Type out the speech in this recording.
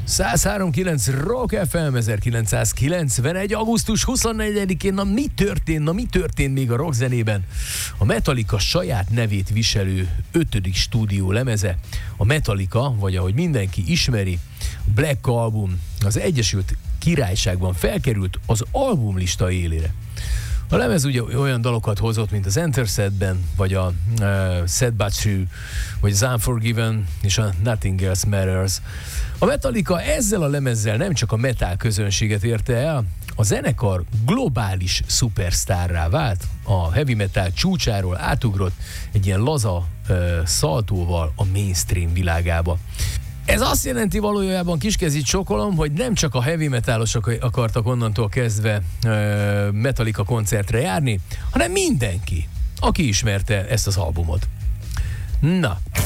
103.9 Rock FM 1991. augusztus 24-én. Na mi történt még a rockzenében? A Metallica saját nevét viselő 5. stúdió lemeze, a Metallica, vagy ahogy mindenki ismeri, Black Album az Egyesült Királyságban felkerült az albumlista élére. A lemez ugye olyan dalokat hozott, mint az Enter Set-ben, vagy a Sad But True, vagy az Unforgiven, és a Nothing Else Matters. A Metallica ezzel a lemezzel nem csak a metal közönséget érte el, a zenekar globális szupersztárrá vált, a heavy metal csúcsáról átugrott egy ilyen laza szaltóval a mainstream világába. Ez azt jelenti valójában, kiskezit csokolom, hogy nem csak a heavy metalosok akartak onnantól kezdve Metallica koncertre járni, hanem mindenki, aki ismerte ezt az albumot. Na...